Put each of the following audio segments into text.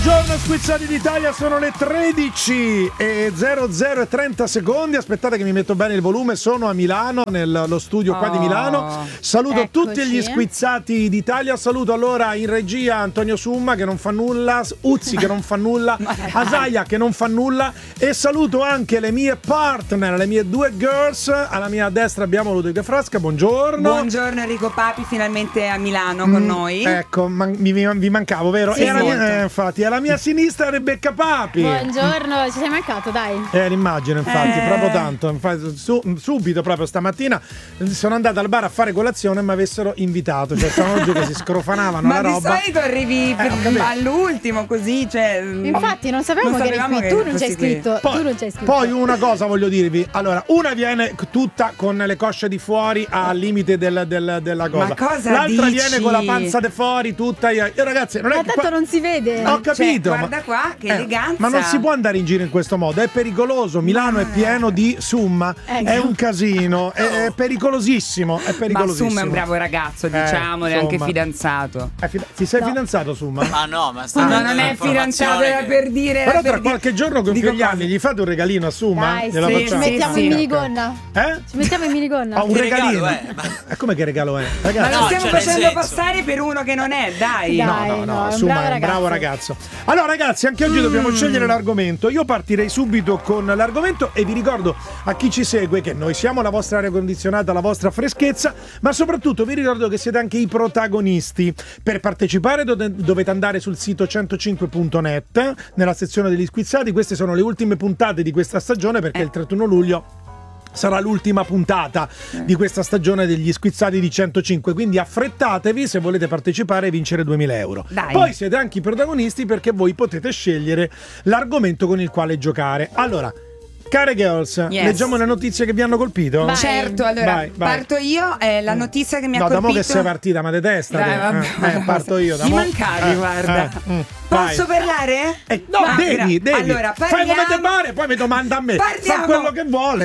Buongiorno Squizzati d'Italia, sono le 13:00:30. Aspettate che mi metto bene il volume, sono a Milano, nello studio qua di Milano. Saluto tutti gli Squizzati d'Italia, saluto allora in regia Antonio Summa che non fa nulla, Uzzi che non fa nulla, Asaia che non fa nulla, e saluto anche le mie partner, le mie due girls. Alla mia destra abbiamo Ludovica Frasca, buongiorno. Buongiorno Enrico Papi, finalmente a Milano con noi. Ecco, vi mancavo, vero? Sì, Infatti, alla mia sinistra Rebecca Papi. Buongiorno, ci sei mancato, dai. L'immagine, infatti, proprio tanto. Infatti, subito, proprio stamattina, sono andata al bar a fare colazione e mi avessero invitato. Cioè, sono oggi che si scrofanavano la roba. Ma di solito arrivi all'ultimo, così, cioè. Infatti, non sapevamo che eri qui. Tu non c'hai scritto. Poi una cosa voglio dirvi. Allora, una viene tutta con le cosce di fuori al limite della cosa. Ma cosa l'altra dici? viene con la panza di fuori, tutta. Io, ragazzi, non è Ma che tanto non si vede. Ho capito. Guarda qua, che eleganza. Ma non si può andare in giro in questo modo, è pericoloso. Milano è pieno di Summa, è un casino, è pericolosissimo. Ma Summa è un bravo ragazzo, diciamolo, è anche fidanzato. Ti sei fidanzato, Summa? Ma no, ma non è fidanzato, era per dire. Però tra qualche giorno compie gli anni, gli fate un regalino a Summa? Dai, ci mettiamo in minigonna. Ci mettiamo in minigonna. Un regalino. Come che regalo è? Ragazzi, ma lo stiamo facendo passare per uno che non è, dai. No, Summa è un bravo ragazzo. Allora ragazzi, anche oggi dobbiamo scegliere l'argomento. Io partirei subito con l'argomento e vi ricordo a chi ci segue che noi siamo la vostra aria condizionata, la vostra freschezza, ma soprattutto vi ricordo che siete anche i protagonisti. Per partecipare dovete andare sul sito 105.net nella sezione degli Squizzati. Queste sono le ultime puntate di questa stagione, perché il 31 luglio sarà l'ultima puntata di questa stagione degli Squizzati di 105, quindi affrettatevi se volete partecipare e vincere 2.000 euro. Dai. Poi siete anche i protagonisti, perché voi potete scegliere l'argomento con il quale giocare. Allora, care girls, leggiamo le notizie che vi hanno colpito? Vai. Certo, allora Vai. parto io. La notizia che mi ha colpito. No, da mo' che sei partita, ma di testa. Dai, parto io. Mi mancavi, guarda. Posso parlare? No, devi. Allora, fai come te pare, poi mi domanda a me. Fa quello che vuole.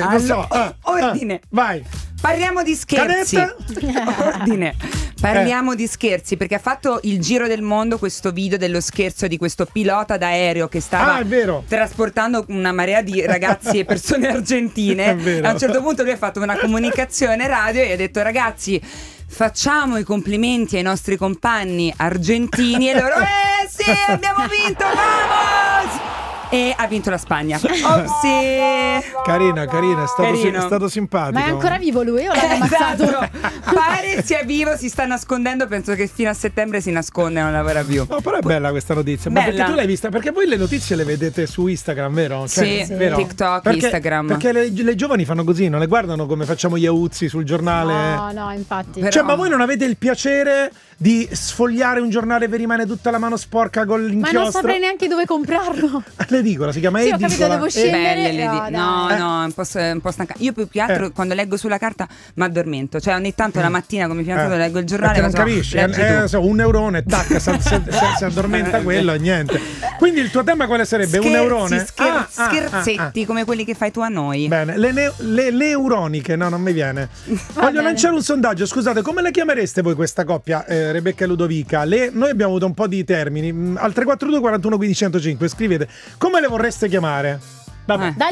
Ordine. Vai. Parliamo di scherzi. Ordine. Parliamo di scherzi, perché ha fatto il giro del mondo questo video dello scherzo di questo pilota d'aereo che stava trasportando una marea di ragazzi e persone argentine. A un certo punto lui ha fatto una comunicazione radio e ha detto: ragazzi, facciamo i complimenti ai nostri compagni argentini. E loro: sì, abbiamo vinto, vamos! E ha vinto la Spagna. Carina, è stato simpatico. Ma è ancora vivo lui o l'ha ammazzato? Pare sia vivo, si sta nascondendo. Penso che fino a settembre si nasconde e non lavora più. No, però è bella questa notizia. Ma perché tu l'hai vista? Perché voi le notizie le vedete su Instagram, vero? Sì, vero? TikTok, Instagram. Perché le giovani fanno così, non le guardano come facciamo gli auzzi sul giornale. No, infatti. Cioè, ma voi non avete il piacere di sfogliare un giornale e vi rimane tutta la mano sporca con l'inchiostro? Ma non saprei neanche dove comprarlo. L'edicola, si chiama edicola. Ho capito, devo scendere. No, è un po' stancante. Io più che altro quando leggo sulla carta mi addormento. Cioè ogni tanto la mattina come fidanzato leggo il giornale. Non capisci? Un neurone, tac, si addormenta quello e niente. Quindi il tuo tema quale sarebbe? Un neurone? Scherzetti come quelli che fai tu a noi. Bene, le neuroniche, no, non mi viene. Voglio lanciare un sondaggio, scusate, come le chiamereste voi questa coppia, Rebecca e Ludovica? Noi abbiamo avuto un po' di termini. Al 342 41 15 105 scrivete come le vorreste chiamare. Vabbè, dagli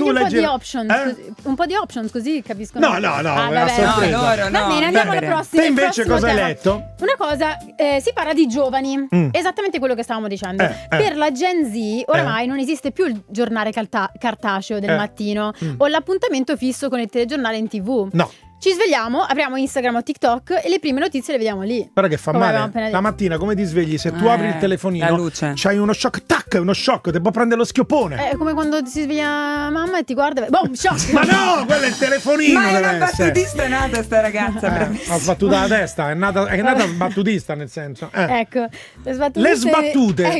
un po' di options così capiscono. No, Va bene, andiamo alla prossima. Te invece cosa hai letto? Una cosa, si parla di giovani. Esattamente quello che stavamo dicendo. Per la Gen Z oramai non esiste più il giornale cartaceo del mattino o l'appuntamento fisso con il telegiornale in TV. No. Ci svegliamo, apriamo Instagram o TikTok e le prime notizie le vediamo lì. Guarda che fa male. La mattina come ti svegli? Se tu apri il telefonino c'hai uno shock, ti può prendere lo schioppone. È come quando si sveglia mamma e ti guarda, boom, shock. Ma no, quello è il telefonino. Ma è una battutista, è nata sta ragazza. Ha sbattuta la testa, è nata battutista, nel senso. Ecco, le sbattute.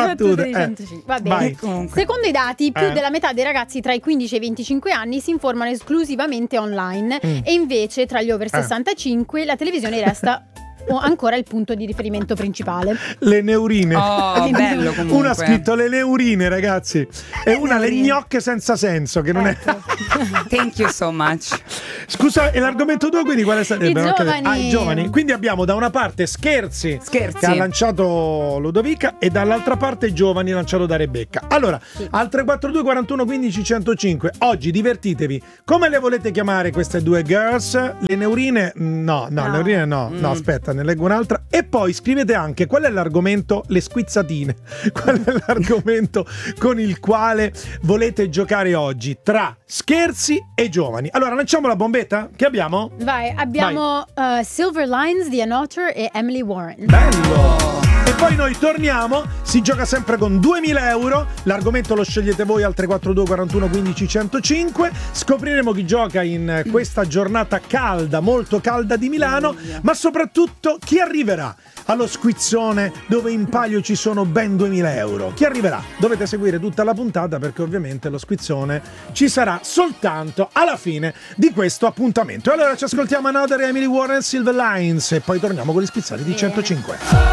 Va bene. Secondo i dati, più della metà dei ragazzi tra i 15 e i 25 anni si informano esclusivamente online e invece tra gli over 65 la televisione resta o ancora il punto di riferimento principale. Le neurine. Oh, bello comunque. Una ha scritto le neurine, ragazzi, e una le gnocche senza senso, che non è. Thank you so much. Scusa, e l'argomento 2 quindi quale sarebbe? I giovani. I giovani. Quindi abbiamo da una parte scherzi che ha lanciato Ludovica e dall'altra parte giovani lanciato da Rebecca. Allora, al 342 41 15 105, oggi divertitevi. Come le volete chiamare queste due girls? Le neurine? No, le neurine no. No, aspetta, ne leggo un'altra. E poi scrivete anche qual è l'argomento, le squizzatine. Qual è l'argomento con il quale volete giocare oggi tra scherzi e giovani? Allora, lanciamo la bombetta. Che abbiamo? Vai, abbiamo Silver Lines, The Annotator e Emily Warren. Bello! E poi noi torniamo, si gioca sempre con 2.000 euro, l'argomento lo scegliete voi al 342 41 15 105, scopriremo chi gioca in questa giornata calda, molto calda di Milano, ma soprattutto chi arriverà allo squizzone dove in palio ci sono ben 2.000 euro. Chi arriverà? Dovete seguire tutta la puntata perché ovviamente lo squizzone ci sarà soltanto alla fine di questo appuntamento. Allora ci ascoltiamo Another, Emily Warren, Silver Lines e poi torniamo con gli squizzati di 105.